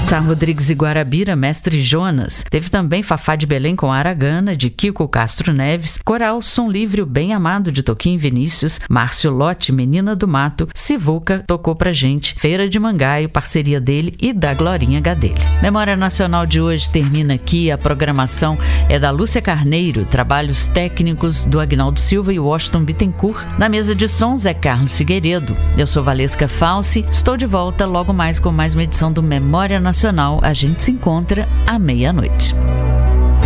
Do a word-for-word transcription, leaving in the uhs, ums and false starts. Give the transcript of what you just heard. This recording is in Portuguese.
Sá Rodrigues e Guarabira, Mestre Jonas. Teve também Fafá de Belém com Aragana, de Kiko Castro Neves, Coral Som Livre, o Bem Amado, de Toquinho Vinícius, Márcio Lote, Menina do Mato, Sivuca tocou pra gente, Feira de Mangaio, parceria dele e da Glorinha Gadelha. Memória Nacional de hoje termina aqui, a programação é da Lúcia Carneiro, trabalhos técnicos do Agnaldo Silva e Washington Bittencourt, na mesa de sons é Carlos Figueiredo. Eu sou Valesca Falsi, estou de volta logo mais com mais uma edição do Memória Nacional. A gente se encontra à meia-noite.